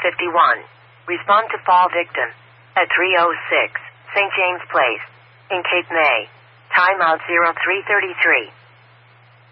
451. Respond to fall victim at 306 St. James Place in Cape May. Timeout 0333.